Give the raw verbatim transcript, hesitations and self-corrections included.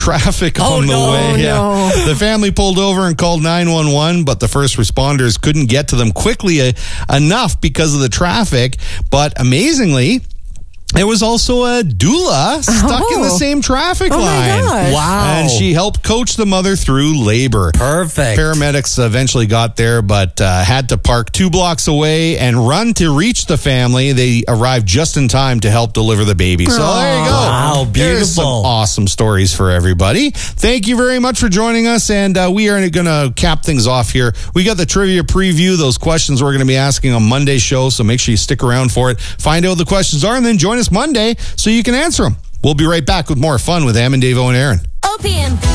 traffic Oh, on the no, way. Yeah. no. The family pulled over and called nine one one, but the first responders couldn't get to them quickly uh, enough because of the traffic. But amazingly, there was also a doula stuck Oh. in the same traffic Oh my line. gosh. Wow. And she helped coach the mother through labor. Perfect. Paramedics eventually got there, but uh, had to park two blocks away and run to reach the family. They arrived just in time to help deliver the baby. So there you go. Wow, There's some beautiful. awesome stories for everybody. Thank you very much for joining us, and uh, we are going to cap things off here. We got the trivia preview, those questions we're going to be asking on Monday's show, so make sure you stick around for it. Find out what the questions are, and then join us Monday so you can answer them. We'll be right back with more fun with Am and Dave, Owen, and Aaron. O P M